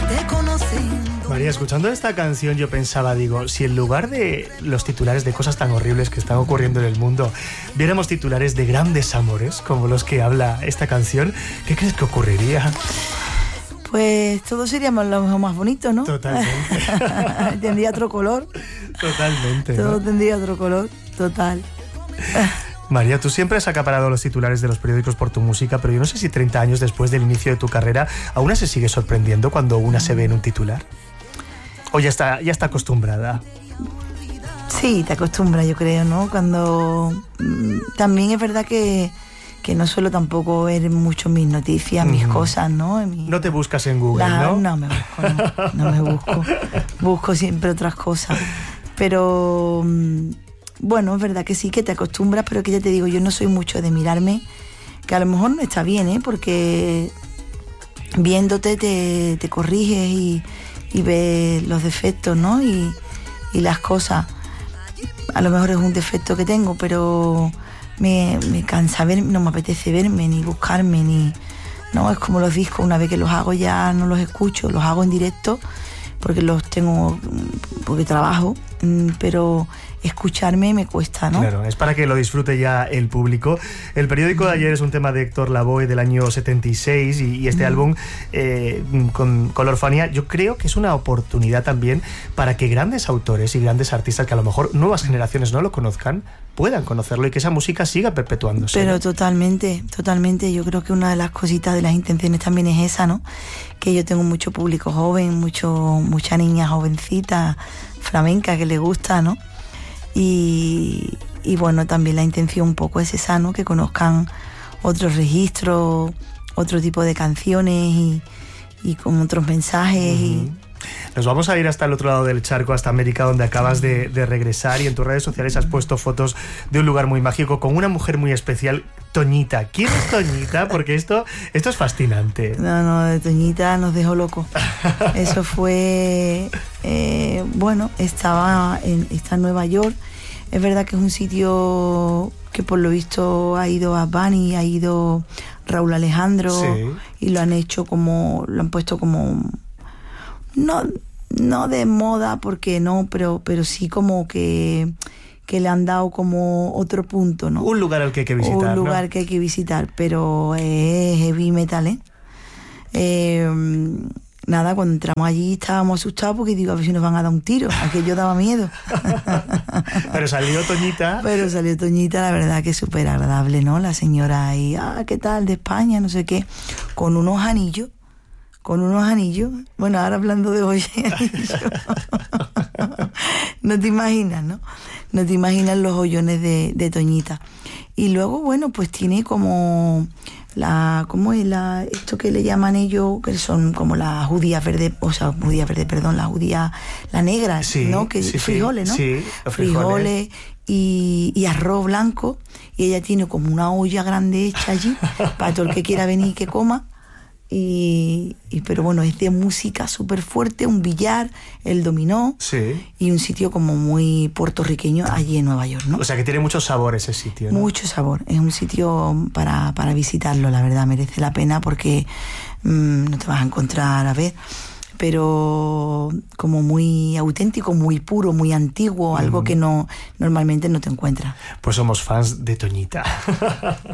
María, escuchando esta canción yo pensaba, digo, si en lugar de los titulares de cosas tan horribles que están ocurriendo en el mundo, viéramos titulares de grandes amores, como los que habla esta canción, ¿qué crees que ocurriría? Pues todo sería lo más bonito, ¿no? Totalmente. Tendría otro color. Totalmente. Todo, ¿no? tendría otro color, total. María, tú siempre has acaparado los titulares de los periódicos por tu música, pero yo no sé si 30 años después del inicio de tu carrera, ¿aún se sigue sorprendiendo cuando una se ve en un titular? ¿O ya está acostumbrada? Sí, te acostumbras, yo creo, ¿no? Cuando... También es verdad que no suelo tampoco ver mucho mis noticias, mis cosas, ¿no? No te buscas en Google, ¿no? No me busco, no me busco. Busco siempre otras cosas. Pero... Bueno, es verdad que sí, que te acostumbras, pero que ya te digo, yo no soy mucho de mirarme, que a lo mejor no está bien, ¿eh? Porque viéndote te corriges y ves los defectos, ¿no? Y las cosas. A lo mejor es un defecto que tengo, pero me cansa verme, no me apetece verme, ni buscarme, ni... No, es como los discos, una vez que los hago ya no los escucho, los hago en directo, porque los tengo, porque trabajo, pero escucharme me cuesta, ¿no? Claro, es para que lo disfrute ya el público. El periódico de ayer es un tema de Héctor Lavoe del año 76 y este álbum con la orfanía, yo creo que es una oportunidad también para que grandes autores y grandes artistas que a lo mejor nuevas generaciones no lo conozcan, puedan conocerlo y que esa música siga perpetuándose. Pero totalmente, yo creo que una de las cositas de las intenciones también es esa, ¿no? Que yo tengo mucho público joven, mucha niña jovencita, flamenca que le gusta, ¿no? Y bueno, también la intención un poco es esa, ¿no? Que conozcan otros registros, otro tipo de canciones y con otros mensajes. Nos vamos a ir hasta el otro lado del charco, hasta América, donde acabas de regresar, y en tus redes sociales has puesto fotos de un lugar muy mágico con una mujer muy especial, Toñita. ¿Quién es Toñita? Porque esto es fascinante. No, de Toñita nos dejó locos. Eso fue... está en Nueva York. Es verdad que es un sitio que por lo visto ha ido a Bunny, ha ido Raúl Alejandro, sí. Y lo han puesto como... No de moda, porque no, pero sí como que le han dado como otro punto, ¿no? Un lugar al que hay que visitar, Un lugar, ¿no? Que hay que visitar, pero es heavy metal, Nada, cuando entramos allí estábamos asustados porque digo, a ver si nos van a dar un tiro. Aquello daba miedo. Pero salió Toñita. La verdad que súper agradable, ¿no? La señora ahí, ¿qué tal? De España, no sé qué. Con unos anillos. Bueno, ahora hablando de hoy, no te imaginas, ¿no? No te imaginas los hoyones de Toñita. Y luego, bueno, pues tiene como esto que le llaman ellos, que son como las judías verdes, la negra, sí, ¿no? Que sí, frijoles, ¿no? Sí, frijoles y arroz blanco, y ella tiene como una olla grande hecha allí para todo el que quiera venir y que coma. Pero bueno, es de música súper fuerte, un billar, el dominó, sí. Y un sitio como muy puertorriqueño allí en Nueva York, ¿no? O sea que tiene mucho sabor ese sitio, ¿no? Mucho sabor, es un sitio para visitarlo, la verdad, merece la pena porque no te vas a encontrar, a ver, pero como muy auténtico, muy puro, muy antiguo, algo que normalmente no te encuentras. Pues somos fans de Toñita.